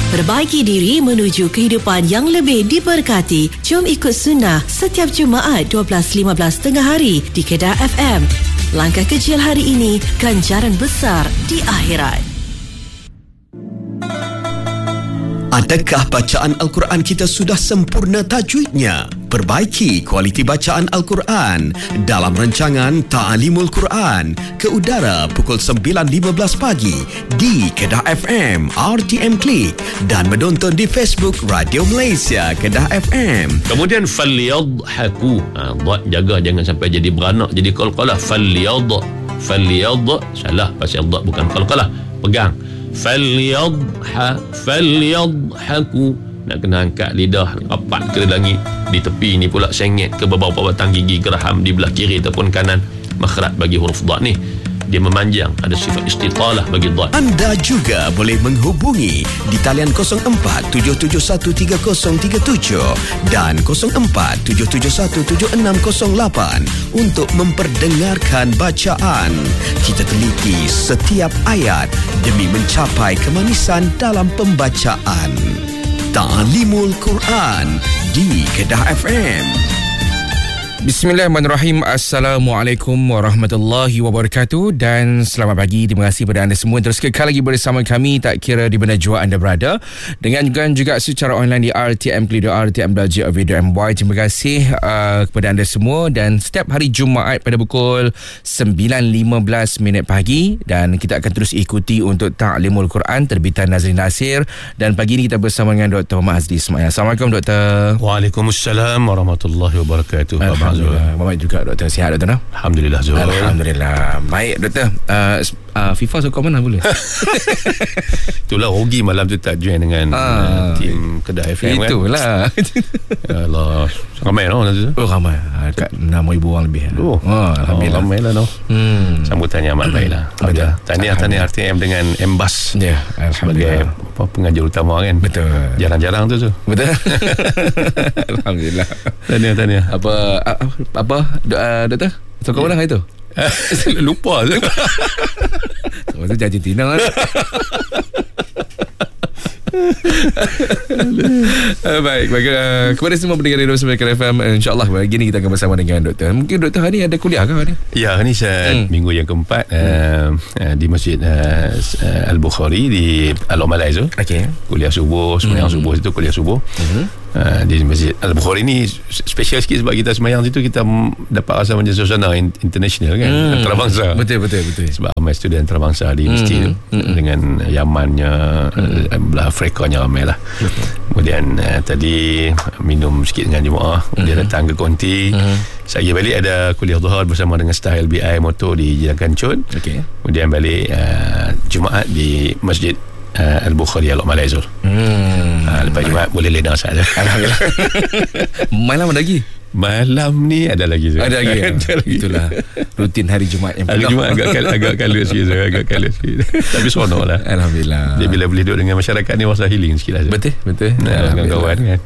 Perbaiki diri menuju kehidupan yang lebih diberkati. Jom ikut sunnah setiap Jumaat 12.15 tengah hari di Kedah FM. Langkah kecil hari ini, ganjaran besar di akhirat. Adakah bacaan Al-Quran kita sudah sempurna tajwidnya? Perbaiki kualiti bacaan Al-Quran dalam rancangan Ta'alimul Quran ke udara pukul 9.15 pagi di Kedah FM, RTM Klik dan menonton di Facebook Radio Malaysia Kedah FM. Kemudian falyadhaku. Jaga jangan sampai jadi beranak, jadi qalqalah. Falyad salah pasal dha bukan qalqalah. Pegang. Falyadhaku. Nak kena angkat lidah rapat ke langit. Di tepi ni pula sengit ke bawah batang gigi geraham di belah kiri ataupun kanan. Makhraj bagi huruf dha ni dia memanjang, ada sifat istitalah bagi dha. Anda juga boleh menghubungi di talian 0477133037 dan 0477176008 untuk memperdengarkan bacaan. Kita teliti setiap ayat demi mencapai kemanisan dalam pembacaan. Ta'alimul Quran di Kedah FM. Bismillahirrahmanirrahim. Assalamualaikum warahmatullahi wabarakatuh dan selamat pagi. Terima kasih kepada anda semua terus kekal lagi bersama kami tak kira di mana jua anda berada, dengan juga secara online di rtm.rtm.gov.my. Terima kasih kepada anda semua dan setiap hari Jumaat pada pukul 9.15 pagi dan kita akan terus ikuti untuk Ta'alimul Quran terbitan Nazrin Nasir, dan pagi ini kita bersama dengan Dr. Muhammad Azli Ismail. Assalamualaikum Dr. Waalaikumsalam warahmatullahi wabarakatuh. Baik juga Doktor. Sihat Doktor? Alhamdulillah Zul. Alhamdulillah. Baik Doktor. FIFA sokong mana boleh? Itulah rugi malam tu tak join dengan tim Kedah FM kan. Itulah. Allah. Ramai tu. Oh ramai. Kat 6,000 orang lebih. Alhamdulillah. Ramai lah sambutannya amat baik lah. Tahniah RTM dengan Embas. Ya, sebagai pengajar utama kan. Betul. Jarang-jarang tu. Betul. Alhamdulillah. Tahniah. Apa Doktor? Sokong mana hari tu? Lupa je. Masa Argentina kan. Baik, kepada semua pendengar Radio Sembilan FM, insyaAllah pagi ni kita akan bersama dengan Doktor. Mungkin Doktor hari ni ada kuliah ke hari ni? Ya, hari ni minggu yang keempat di Masjid Al-Bukhari di Al-Malai tu. Kuliah subuh, sembahyang subuh situ, kuliah subuh. Di Masjid Al-Bukhari ni special sikit sebab kita sembahyang situ kita dapat rasa macam suasana international kan, antarabangsa. Betul. Sebab ramai student antarabangsa di masjid tu dengan Yamannya, belah Afrikanya ramai lah. Kemudian tadi minum sikit dengan jemaah, kemudian datang ke konti. Saya balik ada kuliah Zuhur bersama dengan staf LBI Motor di Jiran Kancut. Kemudian balik Jumaat di Masjid Al-Bukhari Al-Malai Zul. Lepas Jumaat boleh lena saja. Alhamdulillah. Malam ada lagi? Malam ni ada lagi. Ada lagi. Itulah rutin hari Jumaat yang penuh. Hari Jumaat agak kalut sikit. Tapi seronok lah. Alhamdulillah. Dia bila boleh duduk dengan masyarakat ni rasa healing sikit lah. Betul. Dengan kawan kan.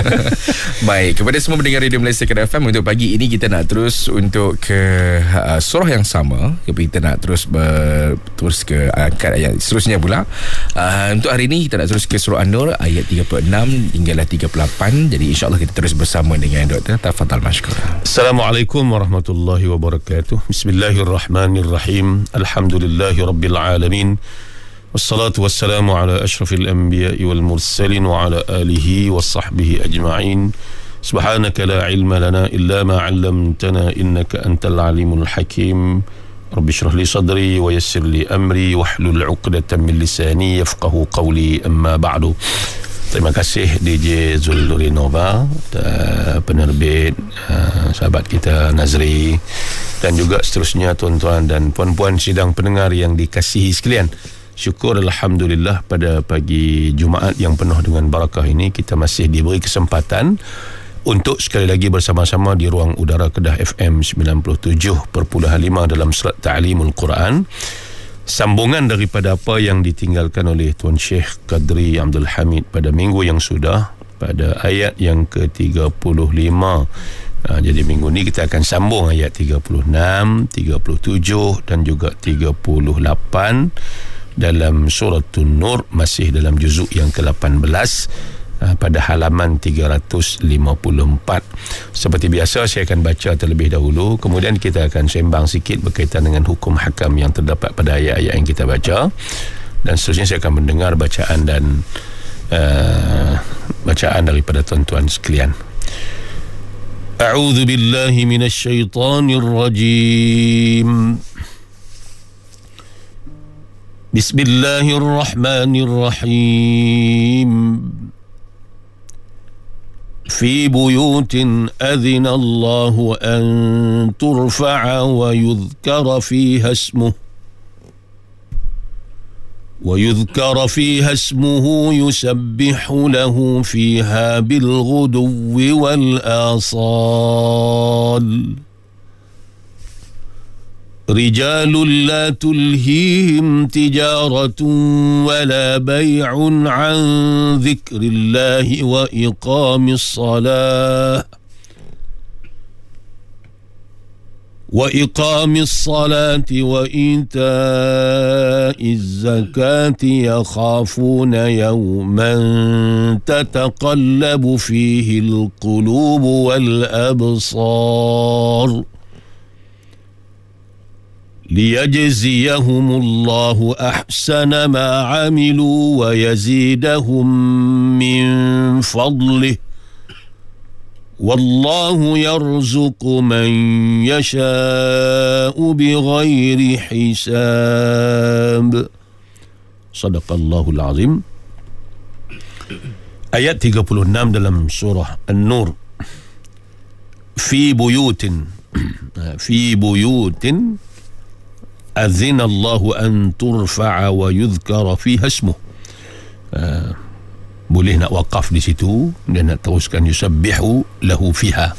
Baik, kepada semua pendengar Radio Malaysia Kedah FM, untuk pagi ini kita nak terus untuk ke surah yang sama. Kita nak terus ke angkat ayat seterusnya pula. Untuk hari ini kita nak terus ke surah An-Nur ayat 36 hinggalah 38. Jadi insyaAllah kita terus bersama dengan Dr. Tafadhal mashkura. Assalamualaikum warahmatullahi wabarakatuh. Bismillahirrahmanirrahim. Alhamdulillahi rabbil alamin. Wassalatu wassalamu ala ashrafil anbiya'i wal mursalin wa ala alihi wa sahbihi ajma'in. Subhanaka la ilma lana illa ma 'allamtana innaka antal alimul hakim. Rabbi shrah li sadri wa yassir li amri wahlul 'uqdatam min lisani yafqahu qawli, amma ba'du. Terima kasih DJ Zul Nurinova, penerbit, sahabat kita Nazri, dan juga seterusnya tuan-tuan dan puan-puan sidang pendengar yang dikasihi sekalian. Syukur Alhamdulillah pada pagi Jumaat yang penuh dengan barakah ini kita masih diberi kesempatan untuk sekali lagi bersama-sama di ruang udara Kedah FM 97.5 dalam Surat Ta'alimul Quran. Sambungan daripada apa yang ditinggalkan oleh Tuan Syekh Qadri Abdul Hamid pada minggu yang sudah, pada ayat yang ke-35. Jadi minggu ni kita akan sambung ayat 36, 37 dan juga 38 dalam surah An-Nur, masih dalam juzuk yang ke-18, pada halaman 354. Seperti biasa, saya akan baca terlebih dahulu, kemudian kita akan sembang sikit berkaitan dengan hukum hakam yang terdapat pada ayat-ayat yang kita baca, dan seterusnya saya akan mendengar bacaan dan bacaan daripada tuan-tuan sekalian. A'udzu billahi minasy syaithanir rajim. Bismillahirrahmanirrahim. في بيوت أذن الله أن ترفع ويذكر فيها اسمه يسبح له فيها بالغدو والآصال رجال لا تلهيهم تجارة ولا بيع عن ذكر الله وإقام الصلاة وإيتاء الزكاة يخافون يوما تتقلب فيه القلوب والأبصار ليجزيهم الله أحسن ما عملوا ويزيدهم من فضله والله يرزق من يشاء بغير حساب. صدق الله العظيم. Ayat 36 dalam surah An-Nur. Fi buyutin أذن الله أن ترفع ويذكر فيها اسمه. Boleh nak wakaf di situ dan nak teruskan yusabbihu lahu fiha.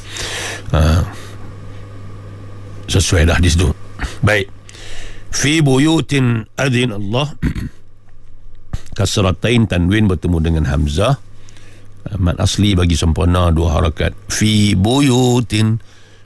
Sesuai dah di situ. Baik. Fi buyutin adzin Allah. Kasratain tanwin bertemu dengan hamzah. Mad asli bagi sempurna 2 harakat. Fi buyutin.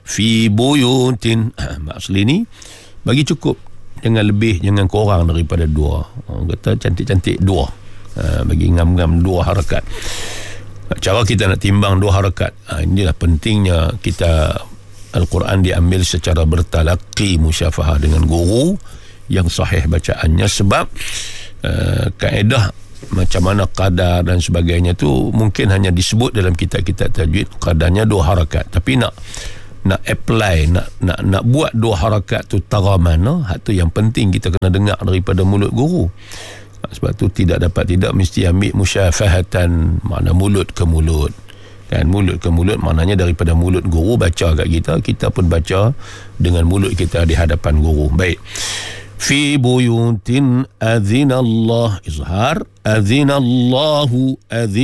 Mad asli ni bagi cukup, jangan lebih, jangan kurang daripada 2. Orang kata cantik-cantik 2, bagi ngam-ngam 2 harakat. Cara kita nak timbang 2 harakat, inilah pentingnya kita Al-Quran diambil secara bertalaqi, musyafahah dengan guru yang sahih bacaannya. Sebab kaedah macam mana qadar dan sebagainya tu mungkin hanya disebut dalam kitab-kitab tajwid, qadarnya 2 harakat, tapi nak apply, nak buat 2 harakat tu tara mana, hak tu yang penting kita kena dengar daripada mulut guru. Sebab tu tidak mesti ambil musyafahatan, makna mulut ke mulut. Kan, mulut ke mulut maknanya daripada mulut guru baca kat kita pun baca dengan mulut kita di hadapan guru. Baik. Fi buyutin adzinallah, izhar, adzinallahu,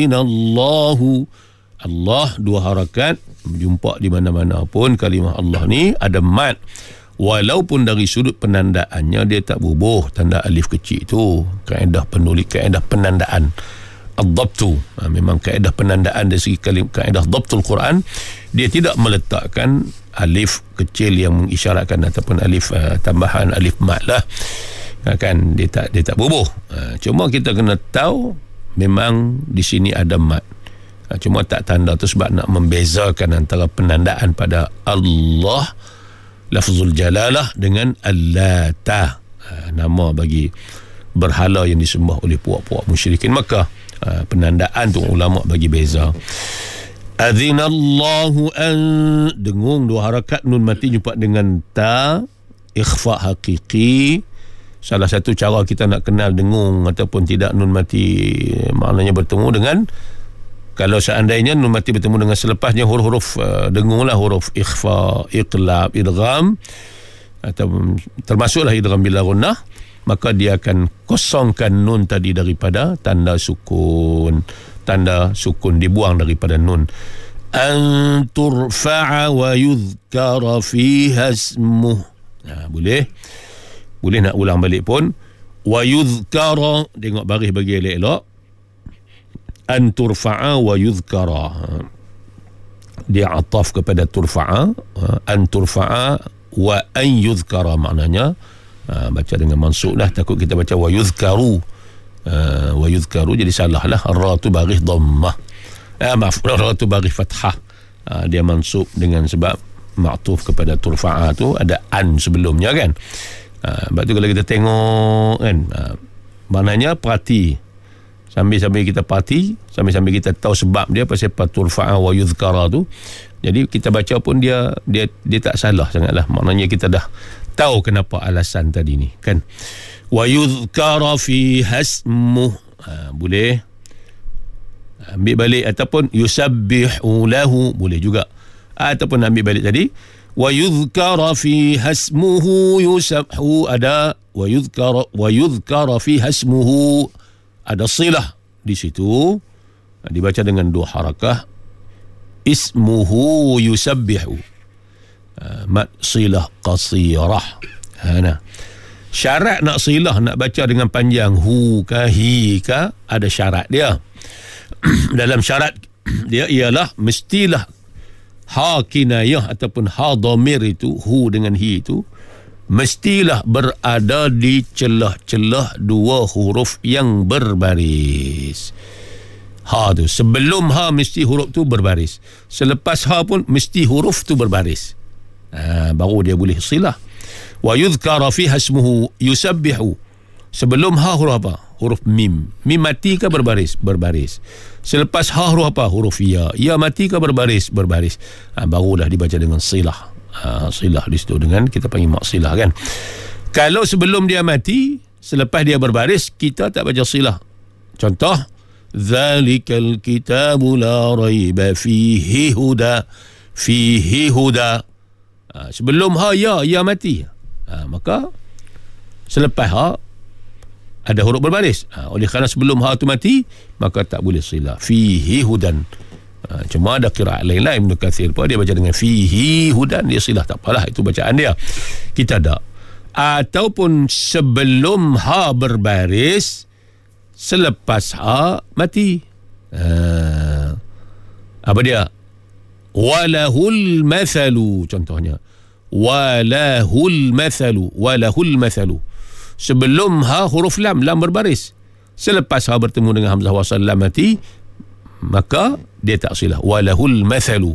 Allah 2 harakat, jumpa di mana-mana pun kalimah Allah ni ada mad, walaupun dari sudut penandaannya dia tak bubuh tanda alif kecil tu. Kaedah penandaan ad-dhabtu, memang kaedah penandaan dari segi kaedah dhabtul Quran, dia tidak meletakkan alif kecil yang mengisyaratkan ataupun alif tambahan alif mad lah, kan, dia tak bubuh. Cuma kita kena tahu memang di sini ada mad. Cuma tak tanda tu sebab nak membezakan antara penandaan pada Allah, lafzul jalalah, dengan Allata, nama bagi berhala yang disembah oleh puak-puak musyrikin Makkah. Penandaan tu ulama bagi beza. Adzinallahu an, dengung 2 harakat, nun mati jumpa dengan ta, ikhfa hakiki. Salah satu cara kita nak kenal dengung ataupun tidak nun mati, maknanya bertemu dengan, kalau seandainya nun mati bertemu dengan selepasnya huruf-huruf dengung lah, huruf ikhfa, iqlab, idgham, atau termasuklah idgham bila gunnah, maka dia akan kosongkan nun tadi daripada tanda sukun. Tanda sukun dibuang daripada nun. An turfa'a wa yudhkara fiha ismuh. Boleh nak ulang balik pun. Wa yudhkara, tengok baris bagi elok-elok. An turfa'a wa yudhkara, dia ataf kepada turfa'a. An turfa'a wa an yudhkara, maknanya Baca dengan mansub dah, takut kita baca wa yuzkaru. Wa yuzkaru jadi salah lah. Ra tu baris dhammah. Maaf, ra tu baris fathah. Dia mansub dengan sebab ma'tuf kepada turfa'a tu ada an sebelumnya kan. Sebab tu kalau kita tengok kan, maknanya perhati sambil-sambil kita perhati, sambil-sambil kita tahu sebab dia pasal turfa'a wa yuzkara tu, jadi kita baca pun dia tak salah sangatlah. Maknanya kita dah tahu kenapa alasan tadi ni kan. Wa yuzkara fi hasmuh, boleh ambil balik, ataupun yusabbihu lahu boleh juga, ataupun ambil balik tadi wa yuzkara fi hasmuhu yusabhu, ada wa yuzkara fi hasmuhu, ada silah di situ, dibaca dengan 2 harakah. Ismuhu yusabbihu, mad silah qasirah. Nah, syarat nak silah, nak baca dengan panjang hu ka hi ka, ada syarat dia. Dalam syarat dia ialah mestilah ha kinayah ataupun ha dhamir itu, hu dengan hi itu mestilah berada di celah-celah 2 huruf yang berbaris. Ha tu, sebelum ha mesti huruf tu berbaris, selepas ha pun mesti huruf tu berbaris. Baru dia boleh silah. Wa yuzkara fi hasmuhu yusabbihu, sebelum ha huruf apa? Huruf mim. Mim mati ke berbaris? Berbaris. Selepas ha huruf apa? Huruf ya. Ya mati ke berbaris? Berbaris. Barulah dibaca dengan silah. Silah di situ dengan kita panggil maksilah kan. Kalau sebelum dia mati, selepas dia berbaris, kita tak baca silah. Contoh, zalikal kitabu la raiba fihi huda. Fihi huda. Sebelum ha ya mati. Maka selepas ha ada huruf berbaris. Oleh kerana sebelum ha tu mati, maka tak boleh silah. Fihi hudan. Cuma ada qiraat lain-lain, Ibn Kathir pun dia baca dengan fihi hudan, dia silah, tak apalah, itu bacaan dia. Kita tak. Ataupun sebelum ha berbaris, selepas ha mati. Apa dia? Walahul mathalu, contohnya. Walahul mathalu. Sebelum ha huruf lam berbaris, selepas ha bertemu dengan hamzah wasal lam mati, maka dia tak silah. Walahul mathalu.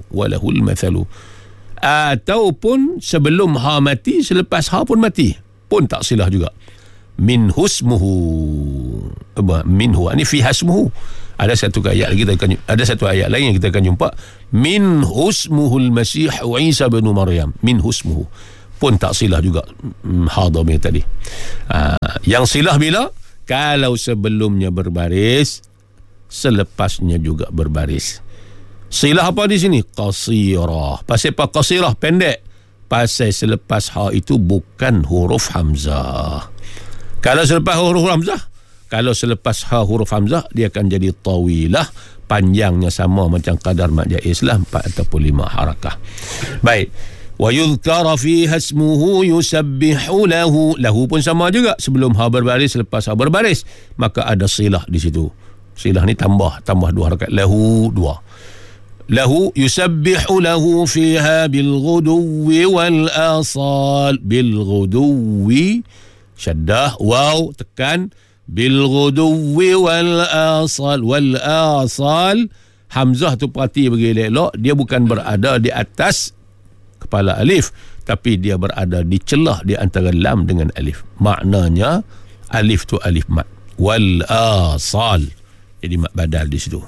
Ataupun sebelum ha mati, selepas ha pun mati, pun tak silah juga. Min husmuhu. Minhu ini fi hasmuhu. Ada satu ayat lain yang kita akan jumpa, min husmuhul masih Isa bin Maryam. Min husmuhu pun tak silah juga ha dhamir tadi. Yang silah bila? Kalau sebelumnya berbaris, selepasnya juga berbaris. Silah apa di sini? Qasirah. Pasal apa qasirah? Pendek. Pasal selepas ha itu bukan huruf hamzah. Kalau selepas selepas ha huruf hamzah, dia akan jadi tawilah, panjangnya sama macam qadar mad jaiz lah, 4 ataupun 5 harakah. Baik. Wa yuzkara fi hasmuhu yusabbihu lahu. Lahu pun sama juga, sebelum ha berbaris, selepas ha berbaris, maka ada silah di situ. Silah ni tambah 2 harakat. Lahu 2. Lahu yusabbihu lahu fiha bil ghuduwi wal asal. Bil ghuduwi syaddah, waw tekan, bil ghuduwi wal asal. Wal asal, hamzah tu perhati bagi elok, dia bukan berada di atas kepala alif, tapi dia berada di celah di antara lam dengan alif. Maknanya alif tu alif mat. Wal asal, jadi mat badal di situ.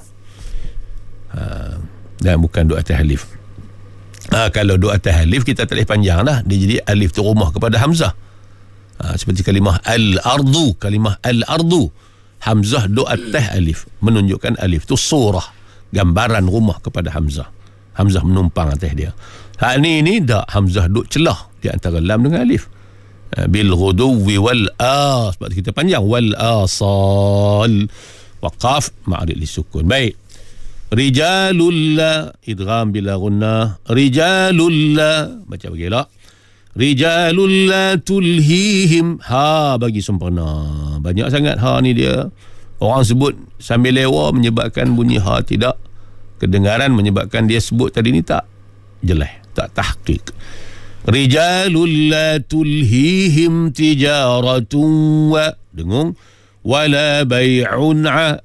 Dan bukan dua atas alif. Kalau dua atas alif kita tak boleh panjang lah, dia jadi alif tu rumah kepada hamzah. Seperti kalimah al-ardu. Kalimah al-ardu, hamzah dua atas alif, menunjukkan alif tu surah, gambaran rumah kepada hamzah. Hamzah menumpang atas dia. Ini dak, hamzah duk celah di antara lam dengan alif. Bil ghuduwi wal as, sebab kita panjang, wal asal. Waqaf ma'rid li sukun. Baik. Rijalul la, idgham bila gunnah. Rijalul la, baca bagi elok. Rijalul la tulhihim, ha bagi sempurna. Banyak sangat ha ni dia. Orang sebut sambil lewa menyebabkan bunyi ha tidak kedengaran, menyebabkan dia sebut tadi ni tak jelas, tak tahqiq. Rijalul la tulhihim tijaratun wa dengung wala bai'un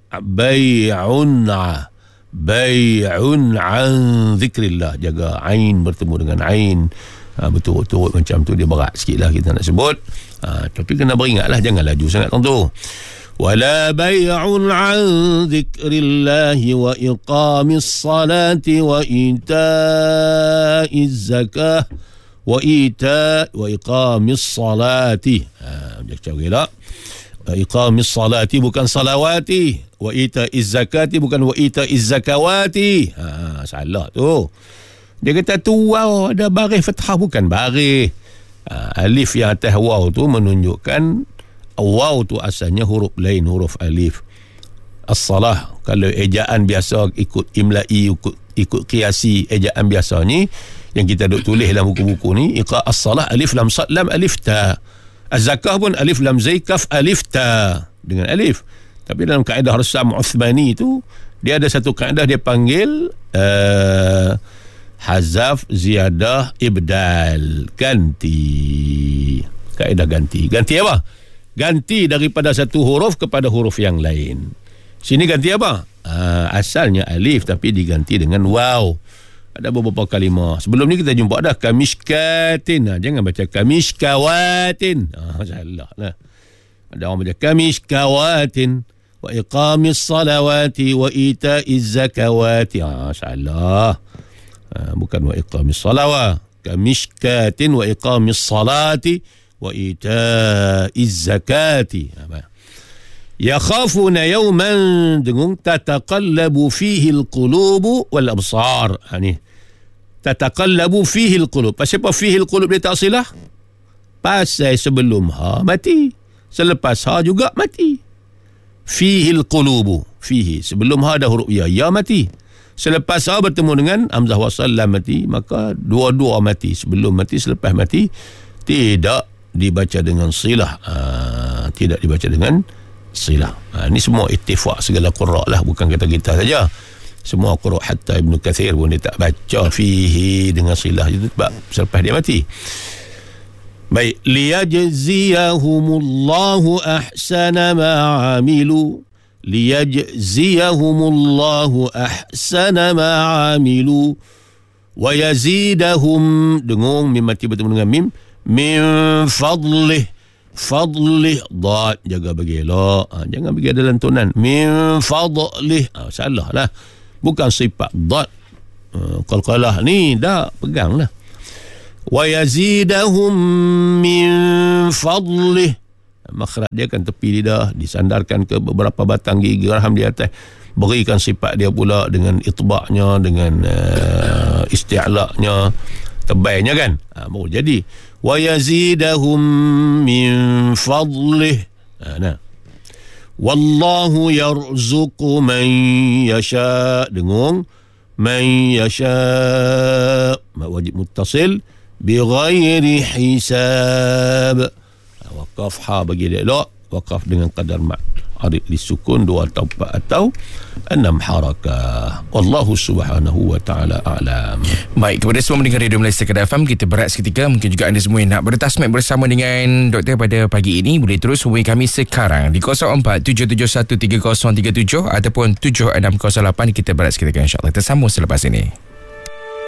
an zikrillah. Jaga ain bertemu dengan ain. Betul-betul macam tu dia berat sikit lah kita nak sebut. Tapi kena beringatlah, jangan laju sangat tu. Wala bai'un an zikrillahi wa iqamis salati wa ita'iz zakah wa iqamis salati. Macam gila. Iqamis salati bukan salawati, wa ita'iz zakati bukan wa ita'iz zakawati. Salah tu. Dia kata tu waw ada baris fathah, bukan baris. Alif yang atas waw tu menunjukkan waw tu asalnya huruf lain, huruf alif. As-salah kalau ejaan biasa ikut imla'i, ikut qiyasi ejaan biasa ni yang kita duk tulis dalam buku-buku ni, iqa as-salah alif lam sad lam alif ta. Az-zakah pun alif lam zai kaf alif ta dengan alif. Tapi dalam kaedah Rasam Uthmani tu dia ada satu kaedah dia panggil hazaf ziyadah ibdal, ganti. Kaedah ganti. Ganti apa? Ganti daripada satu huruf kepada huruf yang lain. Sini ganti apa? Asalnya alif tapi diganti dengan waw. Ada beberapa kalimah. Sebelum ni kita jumpa dah kamishkatin. Jangan baca kamishkawatin. Salah lah. Ada orang baca kamishkawatin wa iqamis salawati wa ita'iz zakawati. Salah. Bukan wa iqamis salawat. Kamishkatin wa iqamis salati wa ita'iz zakati. Yakhafuna yawman dengung tataqallabu fihi al-qulubu wal absar. Ni tataqallabu fihi al-qulub. Pasal apa fihi al-qulub dia tak silah? Pasal sebelum ha mati, selepas ha juga mati. Fihi al-qulubu, fihi sebelum ha ada huruf ya mati. Selepas ha bertemu dengan hamzah wasal lam mati, maka dua-dua mati. Sebelum mati, selepas mati tidak dibaca dengan silah. Tidak dibaca dengan silah. Ini semua ittifaq segala qurra lah, bukan kata kita saja. Semua qurra, hatta Ibn Kathir pun dia tak baca fihi dengan silah itu sebab selepas dia mati. Baik, liyajziyahumullahu ahsana ma amilu. Liyajziyahumullahu ahsana ma amilu wa yazidahum dengung mim mati bertemu dengan mim min fadlih. Fadlih dad, jaga bagi elok. Jangan bagi ada lantunan min fadlih. Salah lah, bukan sifat dad. Qalqalah ni dah pegang lah. Wa yazidahum min fadlih. Makhraj dia kan tepi lidah, disandarkan ke beberapa batang gigi geraham di atas. Berikan sifat dia pula dengan itba'nya, dengan isti'la'nya, tebalnya kan. Baru jadi wa yazidahum min fadlih. Nah, wallahu yarzuqu man yasha dengung man yasha wajib muttasil bighairi hisab. Waqaf ha bagi dia elok, waqaf dengan qadar mat arif disukun 2 atau 4 atau 6 harakah. Wallahu subhanahu wa ta'ala a'lam. Baik, kepada semua mendengar Radio Malaysia Kedah FM, kita berehat seketika. Mungkin juga anda semua yang nak bertasmik bersama dengan doktor pada pagi ini, boleh terus hubungi kami sekarang di 04-771-3037 ataupun 7608. Kita berehat seketika, insyaAllah. Kita sambung selepas ini.